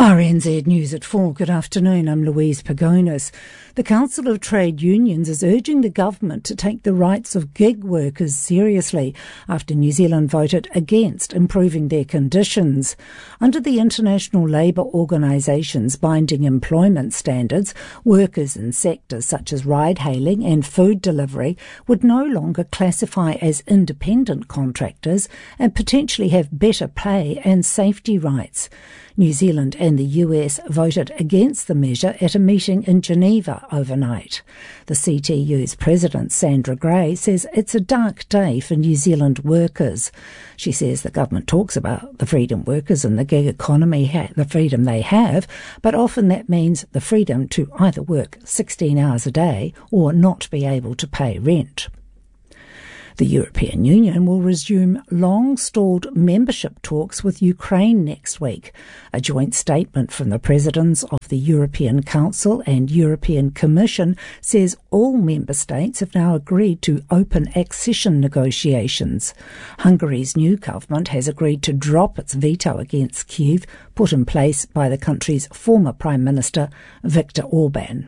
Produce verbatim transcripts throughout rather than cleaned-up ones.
R N Z News at four. Good afternoon, I'm Louise Pagonis. The Council of Trade Unions is urging the government to take the rights of gig workers seriously after New Zealand voted against improving their conditions. Under the International Labour Organisation's binding employment standards, workers in sectors such as ride-hailing and food delivery would no longer classify as independent contractors and potentially have better pay and safety rights. New Zealand and the U S voted against the measure at a meeting in Geneva overnight. The C T U's president, Sandra Gray, says it's a dark day for New Zealand workers. She says the government talks about the freedom workers and the gig economy, ha- the freedom they have, but often that means the freedom to either work sixteen hours a day or not be able to pay rent. The European Union will resume long-stalled membership talks with Ukraine next week. A joint statement from the presidents of the European Council and European Commission says all member states have now agreed to open accession negotiations. Hungary's new government has agreed to drop its veto against Kyiv, put in place by the country's former Prime Minister, Viktor Orban.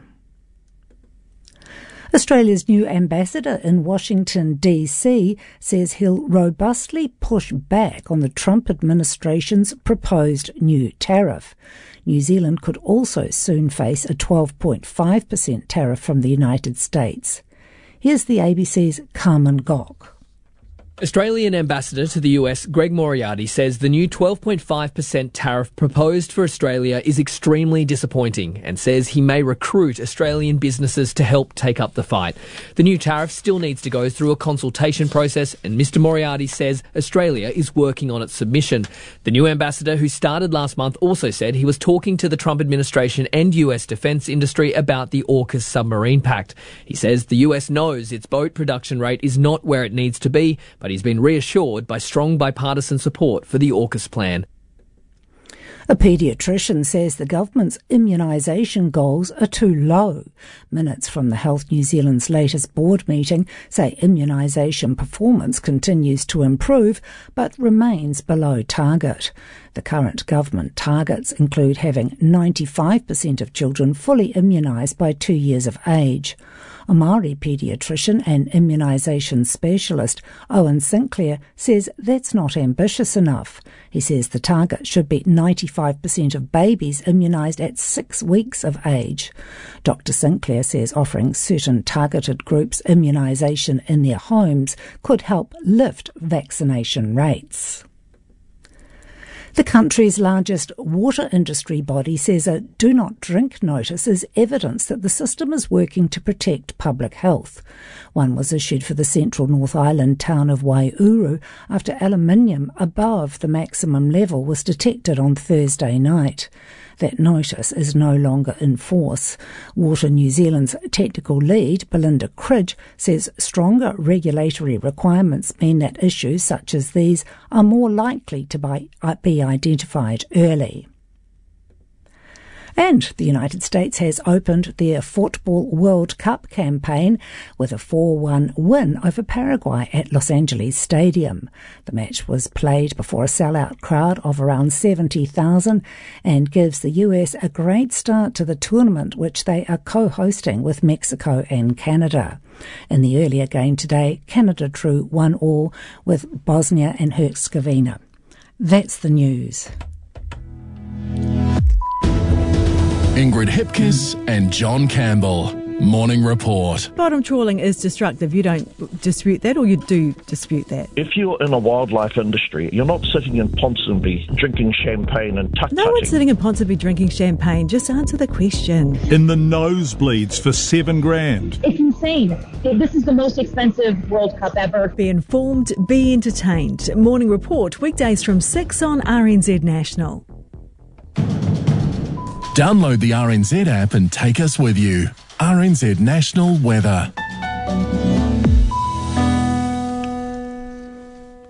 Australia's new ambassador in Washington, D C says he'll robustly push back on the Trump administration's proposed new tariff. New Zealand could also soon face a twelve point five percent tariff from the United States. Here's the A B C's Carmen Gok. Australian ambassador to the U S, Greg Moriarty, says the new twelve point five percent tariff proposed for Australia is extremely disappointing and says he may recruit Australian businesses to help take up the fight. The new tariff still needs to go through a consultation process, and Mr Moriarty says Australia is working on its submission. The new ambassador, who started last month, also said he was talking to the Trump administration and U S defence industry about the AUKUS submarine pact. He says the U S knows its boat production rate is not where it needs to be, but But he's been reassured by strong bipartisan support for the AUKUS plan. A paediatrician says the government's immunisation goals are too low. Minutes from the Health New Zealand's latest board meeting say immunisation performance continues to improve but remains below target. The current government targets include having ninety-five percent of children fully immunised by two years of age. A Māori paediatrician and immunisation specialist, Owen Sinclair, says that's not ambitious enough. He says the target should be ninety-five percent of babies immunised at six weeks of age. Doctor Sinclair says offering certain targeted groups immunisation in their homes could help lift vaccination rates. The country's largest water industry body says a do not drink notice is evidence that the system is working to protect public health. One was issued for the central North Island town of Waiuru after aluminium above the maximum level was detected on Thursday night. That notice is no longer in force. Water New Zealand's technical lead, Belinda Cridge, says stronger regulatory requirements mean that issues such as these are more likely to be identified early. And the United States has opened their Football World Cup campaign with a four one win over Paraguay at Los Angeles Stadium. The match was played before a sellout crowd of around seventy thousand and gives the U S a great start to the tournament, which they are co-hosting with Mexico and Canada. In the earlier game today, Canada drew one all with Bosnia and Herzegovina. That's the news. Ingrid Hipkiss and John Campbell. Morning Report. Bottom trawling is destructive. You don't dispute that, or you do dispute that? If you're in a wildlife industry, you're not sitting in Ponsonby drinking champagne and tuck-tutting. No one's sitting in Ponsonby drinking champagne. Just answer the question. In the nosebleeds for seven grand. It's insane. This is the most expensive World Cup ever. Be informed, be entertained. Morning Report, weekdays from six on R N Z National. Download the R N Z app and take us with you. R N Z National Weather.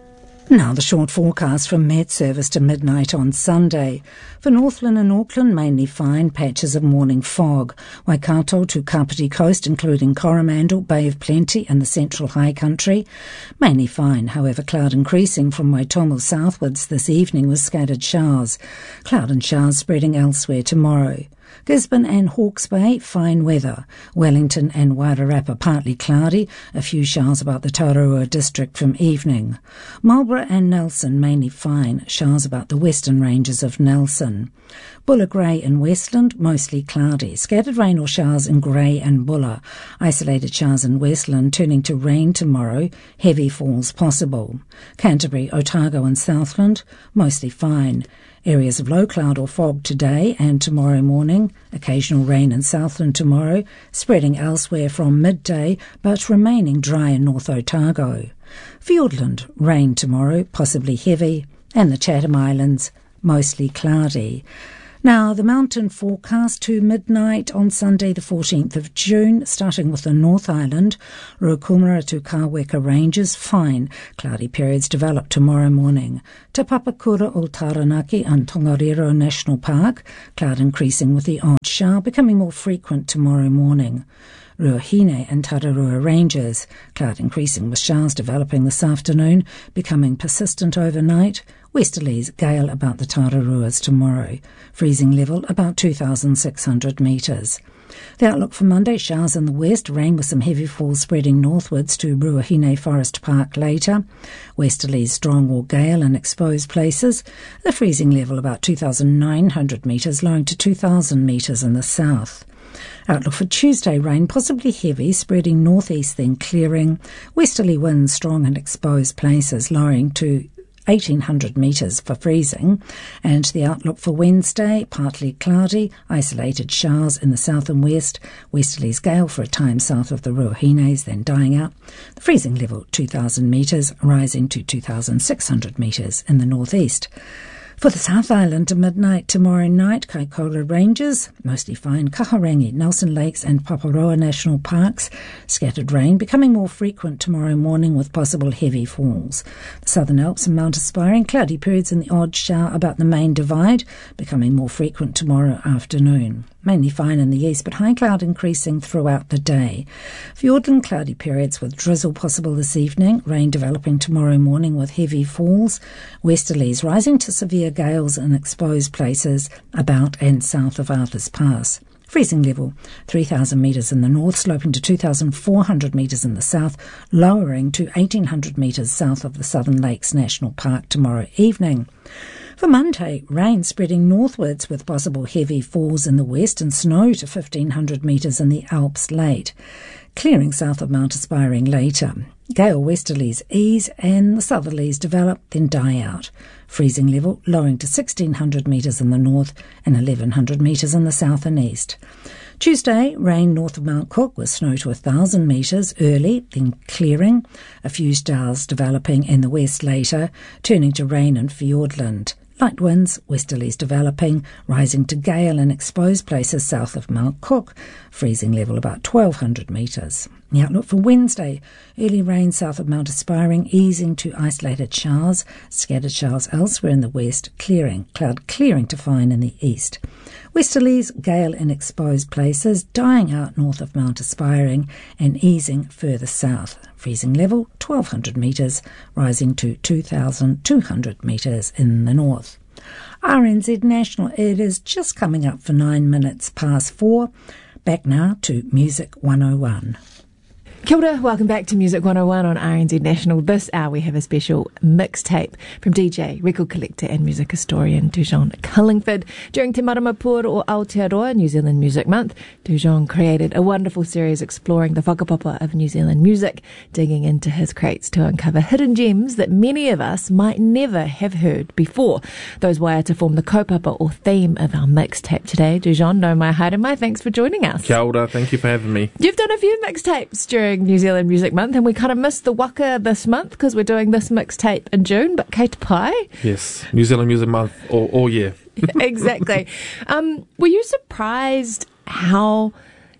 Now the short forecast from Met Service to midnight on Sunday. For Northland and Auckland, mainly fine, patches of morning fog. Waikato to Kapiti Coast, including Coromandel, Bay of Plenty and the Central High Country. Mainly fine, however, cloud increasing from Waitomo southwards this evening with scattered showers. Cloud and showers spreading elsewhere tomorrow. Gisborne and Hawke's Bay, fine weather. Wellington and Wairarapa, partly cloudy. A few showers about the Tararua district from evening. Marlborough and Nelson, mainly fine. Showers about the western ranges of Nelson. Bulla Grey and Westland, mostly cloudy. Scattered rain or showers in Grey and Bulla. Isolated showers in Westland, turning to rain tomorrow. Heavy falls possible. Canterbury, Otago and Southland, mostly fine. Areas of low cloud or fog today and tomorrow morning. Occasional rain in Southland tomorrow, spreading elsewhere from midday, but remaining dry in North Otago. Fiordland, rain tomorrow, possibly heavy, and the Chatham Islands, mostly cloudy. Now, the mountain forecast to midnight on Sunday the fourteenth of June, starting with the North Island, Ruakumara to Kaweka Ranges, fine. Cloudy periods develop tomorrow morning. Te Papakura o Taranaki and Tongariro National Park, cloud increasing with the odd shower, becoming more frequent tomorrow morning. Ruahine and Tararua Ranges, cloud increasing with showers developing this afternoon, becoming persistent overnight. Westerlies, gale about the Tararuas tomorrow. Freezing level about two thousand six hundred metres. The outlook for Monday, showers in the west, rain with some heavy falls spreading northwards to Ruahine Forest Park later. Westerlies, strong or gale in exposed places. The freezing level about two thousand nine hundred metres, lowering to two thousand metres in the south. Outlook for Tuesday, rain possibly heavy, spreading northeast then clearing. Westerly winds strong in exposed places, lowering to eighteen hundred metres for freezing. And the outlook for Wednesday, partly cloudy, isolated showers in the south and west. Westerlies gale for a time south of the Ruahines, then dying out. The freezing level two thousand metres, rising to two thousand six hundred metres in the northeast. For the South Island to midnight tomorrow night, Kaikoura Ranges, mostly fine, Kahurangi, Nelson Lakes and Paparoa National Parks, scattered rain, becoming more frequent tomorrow morning with possible heavy falls. The Southern Alps and Mount Aspiring, cloudy periods and the odd shower about the main divide, becoming more frequent tomorrow afternoon. Mainly fine in the east, but high cloud increasing throughout the day. Fiordland, cloudy periods with drizzle possible this evening. Rain developing tomorrow morning with heavy falls. Westerlies rising to severe gales in exposed places about and south of Arthur's Pass. Freezing level three thousand metres in the north, sloping to two thousand four hundred metres in the south, lowering to eighteen hundred metres south of the Southern Lakes National Park tomorrow evening. For Monday, rain spreading northwards with possible heavy falls in the west and snow to fifteen hundred metres in the Alps late. Clearing south of Mount Aspiring later. Gale westerlies ease and the southerlies develop, then die out. Freezing level lowering to sixteen hundred metres in the north and eleven hundred metres in the south and east. Tuesday, rain north of Mount Cook with snow to one thousand metres early, then clearing. A few stars developing in the west later, turning to rain in Fiordland. Light winds, westerlies developing, rising to gale in exposed places south of Mount Cook. Freezing level about twelve hundred metres. The outlook for Wednesday, early rain south of Mount Aspiring, easing to isolated showers, scattered showers elsewhere in the west, clearing, cloud clearing to fine in the east. Westerlies, gale in exposed places, dying out north of Mount Aspiring and easing further south. Freezing level twelve hundred metres, rising to two thousand two hundred metres in the north. R N Z National, it is just coming up for nine minutes past four. Back now to Music one oh one. Kia ora, welcome back to Music one oh one on R N Z National. This hour we have a special mixtape from D J, record collector and music historian Dujon Cullingford. During Te Maramapura o Aotearoa New Zealand Music Month, Dujon created a wonderful series exploring the whakapapa of New Zealand music, digging into his crates to uncover hidden gems that many of us might never have heard before. Those were to form the kaupapa or theme of our mixtape today. Dujon, no mai haere mai, thanks for joining us. Kia ora, thank you for having me. You've done a few mixtapes during New Zealand Music Month, and we kind of missed the waka this month because we're doing this mixtape in June, but kei te pai. Yes, New Zealand Music Month all, all year. Exactly. Um, were you surprised how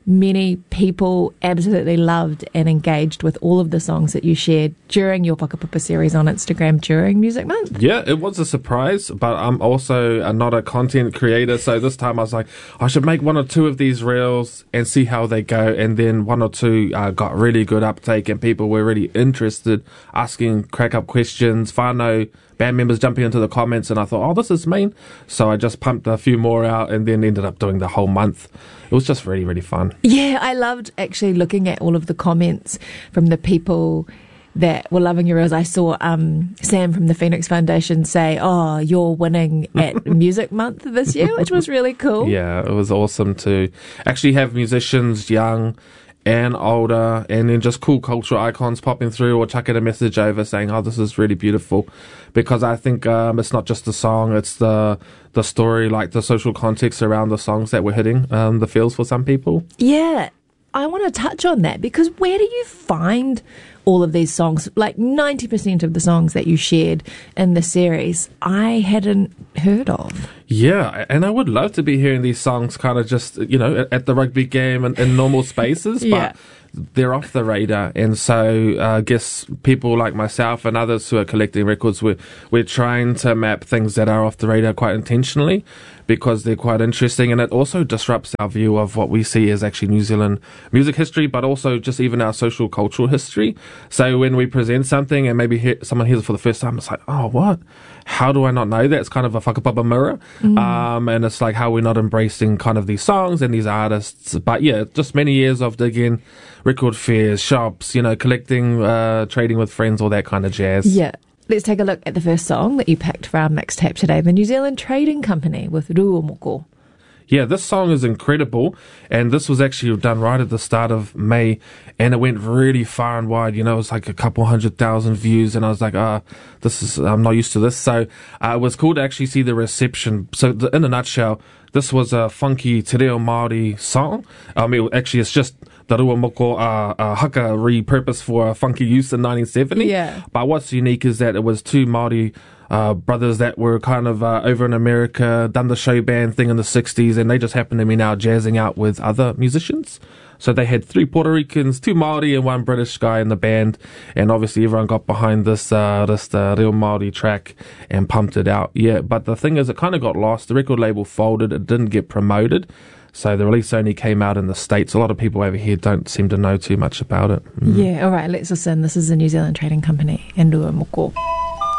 many people absolutely loved and engaged with all of the songs that you shared during your Whakapapa series on Instagram during Music Month. Yeah, it was a surprise, but I'm also uh, not a content creator, so this time I was like, I should make one or two of these reels and see how they go, and then one or two uh, got really good uptake and people were really interested, asking crack-up questions, whānau band members jumping into the comments, and I thought, oh, this is mean. So I just pumped a few more out and then ended up doing the whole month. It was just really, really fun. Yeah, I loved actually looking at all of the comments from the people that were loving your reels. I saw um, Sam from the Phoenix Foundation say, oh, you're winning at Music Month this year, which was really cool. Yeah, it was awesome to actually have musicians, young and older, and then just cool cultural icons popping through or chucking a message over saying, oh, this is really beautiful. Because I think um, it's not just the song, it's the the story, like the social context around the songs that we're hitting um, the feels for some people. Yeah, I want to touch on that, because where do you find all of these songs? Like ninety percent of the songs that you shared in the series, I hadn't heard of. Yeah, and I would love to be hearing these songs kind of just, you know, at, at the rugby game and in normal spaces, but yeah. they're off the radar. And so uh, I guess people like myself and others who are collecting records, we're, we're trying to map things that are off the radar quite intentionally, because they're quite interesting, and it also disrupts our view of what we see as actually New Zealand music history, but also just even our social cultural history. So when we present something and maybe hear, someone hears it for the first time, it's like, oh, what? How do I not know that? It's kind of a whakapapa mirror. Mm. Um, and it's like how we're not embracing kind of these songs and these artists. But yeah, just many years of digging, record fairs, shops, you know, collecting, uh, trading with friends, all that kind of jazz. Yeah. Let's take a look at the first song that you picked for our mixtape today, the New Zealand Trading Company with Rua Moko. Yeah, this song is incredible, and this was actually done right at the start of May, and it went really far and wide. You know, it was like a couple hundred thousand views, and I was like, ah, oh, this is, I'm not used to this. So uh, it was cool to actually see the reception. So the, in a nutshell, this was a funky te reo Māori song. I mean, actually, it's just the Rua Moko uh, uh, haka repurposed for a funky use in nineteen seventy. Yeah. But what's unique is that it was two Māori Uh, brothers that were kind of uh, over in America, done the show band thing in the sixties, and they just happened to be now jazzing out with other musicians. So they had three Puerto Ricans, two Māori and one British guy in the band, and obviously everyone got behind this uh, this uh, real Māori track and pumped it out. Yeah, but the thing is, it kind of got lost. The record label folded. It didn't get promoted. So the release only came out in the States. A lot of people over here don't seem to know too much about it. Mm. Yeah, all right, let's listen. This is the New Zealand Trading Company and Rua Moko.